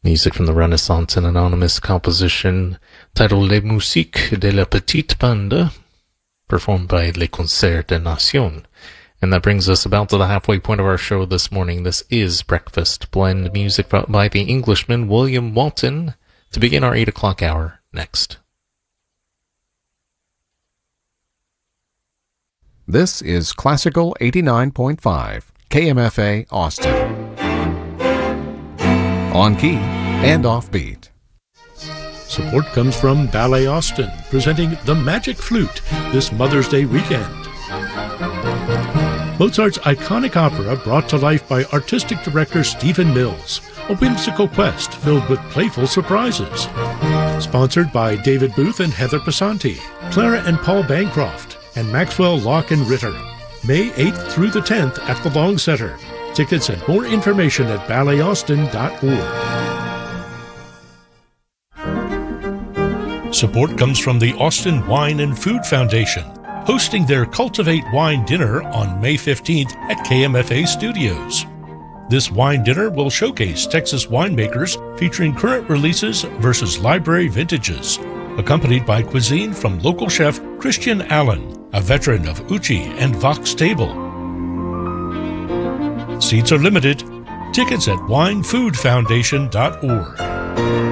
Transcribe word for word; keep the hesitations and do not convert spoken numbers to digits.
Music from the Renaissance and anonymous composition titled Les Musiques de la Petite Bande, performed by Les Concerts de Nation. And that brings us about to the halfway point of our show this morning. This is Breakfast Blend, music by the Englishman William Walton, to begin our eight o'clock hour next. This is Classical eighty-nine point five, K M F A Austin. On key and offbeat. Support comes from Ballet Austin, presenting The Magic Flute this Mother's Day weekend. Mozart's iconic opera brought to life by artistic director Stephen Mills, a whimsical quest filled with playful surprises. Sponsored by David Booth and Heather Pasanti, Clara and Paul Bancroft, and Maxwell Locke and Ritter. May eighth through the tenth at the Long Center. Tickets and more information at ballet austin dot org. Support comes from the Austin Wine and Food Foundation, hosting their Cultivate Wine Dinner on May fifteenth at K M F A Studios. This wine dinner will showcase Texas winemakers featuring current releases versus library vintages, accompanied by cuisine from local chef Christian Allen, a veteran of Uchi and Vox Table. Seats are limited. Tickets at wine food foundation dot org.